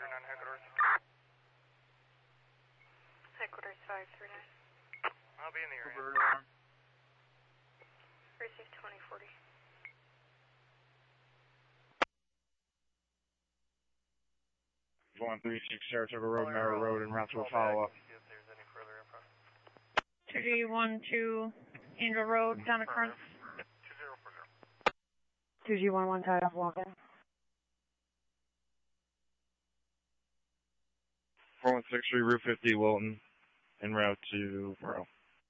Headquarters. Headquarters 539. I'll be in the area. Receive 2040. Going 36 Saratoga Road, Merritt Road, en route to a follow-up. See if there's any further info. 2G12 Angel Road, down to Currents. 2040. 2G11 tied off walking. 4163 Route 50, Wilton, en route to Pearl.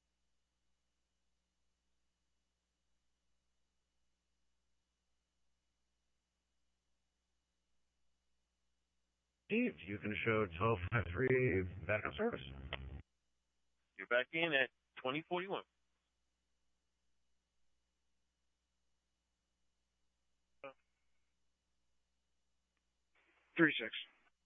Steve, you can show 1253 back on service. You're back in at 2041. Three six.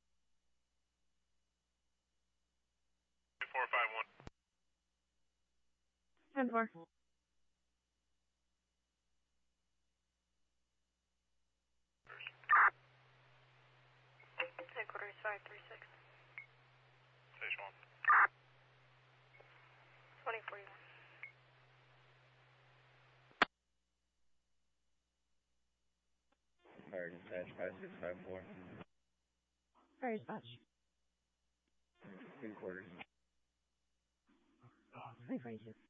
451. 10-4. Headquarters 536. Station 1. 2041. Fire dispatch 5654. Fire dispatch. Headquarters. 2042.